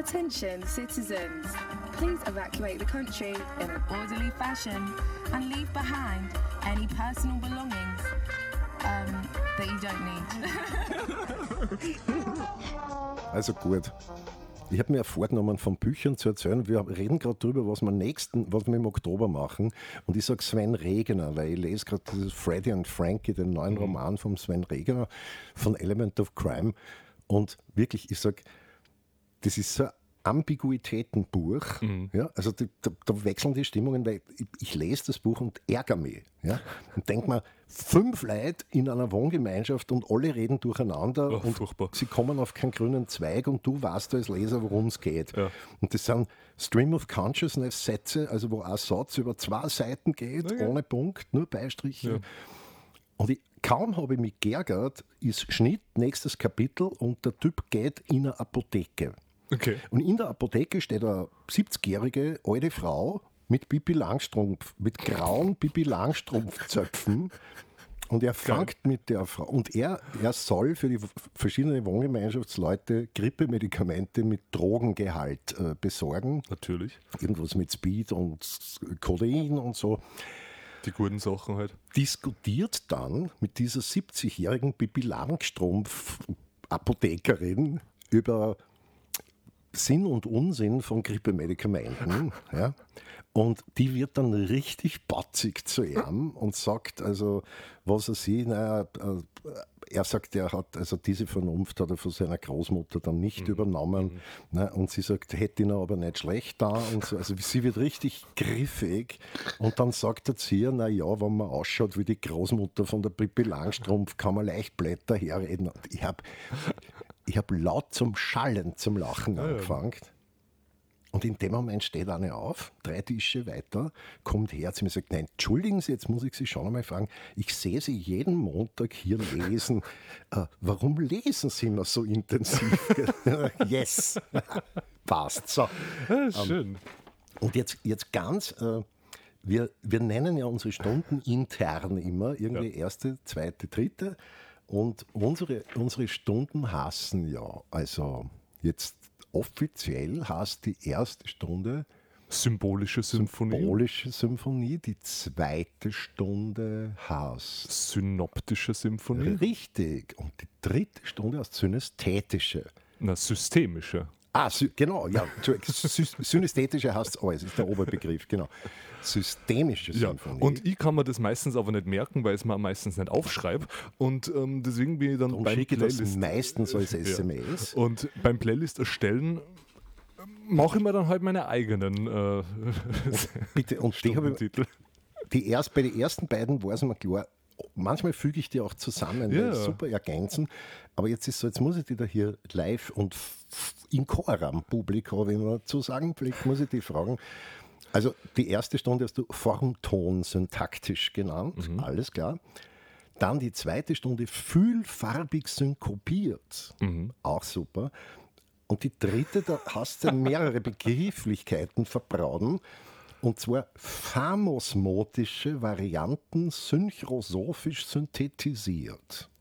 Attention, citizens. Please evacuate the country in an orderly fashion and leave behind any personal belongings that you don't need. Also gut. Ich habe mir vorgenommen, von Büchern zu erzählen. Wir reden gerade darüber, was wir im Oktober machen. Und ich sage Sven Regner, weil ich lese gerade dieses Freddy and Frankie, den neuen Roman von Sven Regner, von Element of Crime. Und wirklich, ich sage, das ist so ein Ambiguitätenbuch. Ja? Also da wechseln die Stimmungen, weil ich lese das Buch und ärgere mich. Ja? Und denke mir, 5 Leute in einer Wohngemeinschaft und alle reden durcheinander und furchtbar. Sie kommen auf keinen grünen Zweig und du weißt als Leser, worum es geht. Ja. Und das sind Stream of Consciousness Sätze, also wo ein Satz über 2 Seiten geht, ohne Punkt, nur Beistriche. Ja. Und kaum habe ich mich geärgert, ist Schnitt, nächstes Kapitel und der Typ geht in eine Apotheke. Okay. Und in der Apotheke steht eine 70-jährige alte Frau mit Pippi Langstrumpf, mit grauen Pippi Langstrumpf-Zöpfen. Und er fängt mit der Frau. Und er soll für die verschiedenen Wohngemeinschaftsleute Grippemedikamente mit Drogengehalt besorgen. Natürlich. Irgendwas mit Speed und Codein und so. Die guten Sachen halt. Diskutiert dann mit dieser 70-jährigen Pippi Langstrumpf-Apothekerin über Sinn und Unsinn von Grippemedikamenten. Ja. Und die wird dann richtig batzig zu ihm und sagt, also, was er sieht, er sagt, er hat, also diese Vernunft hat er von seiner Großmutter dann nicht übernommen. Ne, und sie sagt, hätte ihn aber nicht schlecht da und so. Also sie wird richtig griffig und dann sagt er zu ihr, naja, wenn man ausschaut wie die Großmutter von der Pippi Langstrumpf, kann man leicht Blätter herreden. Und ich hab laut zum Schallen, zum Lachen angefangen. Und in dem Moment steht eine auf, 3 Tische weiter, kommt her zu mir und sagt, nein, entschuldigen Sie, jetzt muss ich Sie schon einmal fragen, ich sehe Sie jeden Montag hier lesen. Warum lesen Sie immer so intensiv? Yes, passt. So. Ja, schön. Und jetzt ganz, wir nennen ja unsere Stunden intern immer, irgendwie erste, zweite, dritte. Und unsere Stunden hassen ja, also jetzt offiziell heißt die erste Stunde Symbolische Symphonie. Die zweite Stunde heißt Synoptische Symphonie. Richtig. Und die dritte Stunde heißt synästhetische. Na, systemische. Genau, ja. Synästhetische heißt es alles, ist der Oberbegriff, genau. Systemische Symphonie. Und ich kann mir das meistens aber nicht merken, weil ich es mir meistens nicht aufschreibe. Und deswegen bin ich dann beim Playlist. Das meistens als SMS. Ja. Und beim Playlist erstellen mache ich mir dann halt meine eigenen Bitte, und Titel. Bei den ersten beiden war es mir klar, manchmal füge ich die auch zusammen, weil super ergänzen. Aber jetzt ist so, jetzt muss ich die da hier live und in Coram Publico, wenn man zu sagen pflegt, muss ich die fragen. Also die erste Stunde hast du Formton syntaktisch genannt, alles klar. Dann die zweite Stunde vielfarbig synkopiert, auch super. Und die dritte, da hast du mehrere Begrifflichkeiten verbraten. Und zwar phamosmotische Varianten synchrosophisch synthetisiert.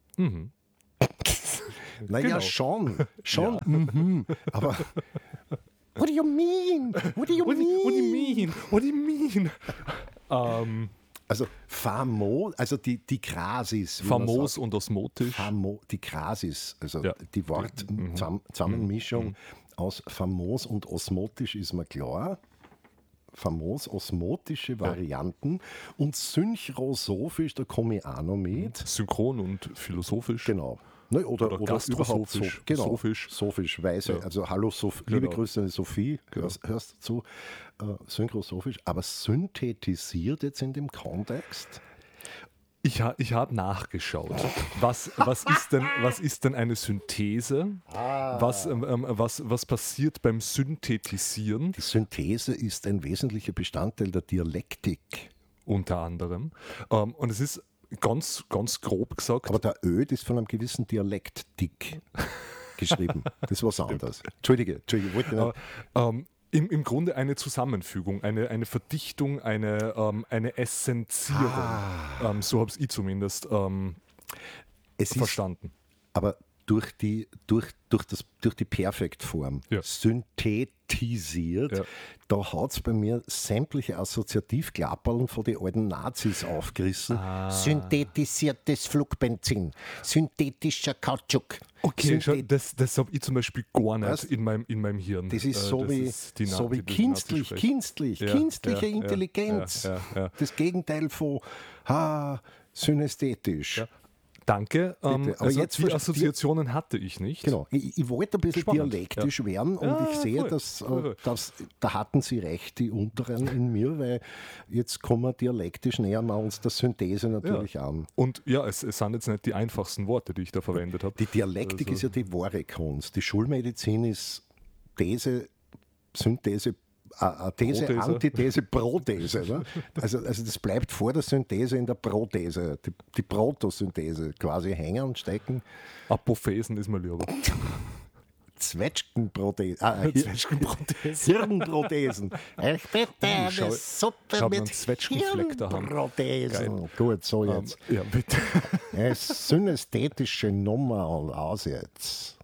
Naja, Genau. schon. Aber what do you mean? What do you mean? Also also die Grasis. Famos und osmotisch. Die Grasis, also die Zusammenmischung aus famos und osmotisch ist mir klar. Famos-osmotische Varianten und synchrosophisch, da komme ich auch noch mit. Synchron und philosophisch. Genau. Ne, oder überhaupt so, genau, sophisch, weise. Also hallo, liebe Grüße an Sophie, hörst du zu, synchrosophisch, aber synthetisiert jetzt in dem Kontext? Ich habe nachgeschaut. Was ist denn eine Synthese? Was passiert beim Synthetisieren? Die Synthese ist ein wesentlicher Bestandteil der Dialektik. Unter anderem. Und es ist ganz, ganz grob gesagt. Aber der Öd ist von einem gewissen Dialektik geschrieben. Das ist was anderes. Entschuldige, wollte nicht. Im Grunde eine Zusammenfügung, eine Verdichtung, eine Essenzierung. So habe ich zumindest verstanden. Aber durch die Perfektform synthetisiert. Ja. Da hat es bei mir sämtliche Assoziativklapperln von den alten Nazis aufgerissen. Synthetisiertes Flugbenzin, synthetischer Kautschuk. Okay, schau, das habe ich zum Beispiel gar nicht in meinem Hirn. Das ist so wie künstliche Intelligenz. Ja. Das Gegenteil von synästhetisch. Ja. Danke. Aber Also jetzt die Assoziationen hatte ich nicht. Genau, ich wollte ein bisschen Spannend, dialektisch werden und ich sehe, voll. dass da hatten Sie recht, die Unteren in mir, weil jetzt kommen wir dialektisch näher mal uns der Synthese natürlich an. Und ja, es sind jetzt nicht die einfachsten Worte, die ich da verwendet habe. Die Dialektik ist ja die wahre Kunst. Die Schulmedizin ist These, Synthese, These, Prothese. Antithese, Prothese. Ne? Also das bleibt vor der Synthese in der Prothese, die Protosynthese quasi hängen und stecken. Apophesen ist mir lieber. Zwetschgenprothese. Hirnprothesen. Ich bitte eine Suppe mit Zwetschgenfleck daheim. Hirnprothesen. Gut, so jetzt. Ja, bitte. Synästhetische Nummer und aus jetzt.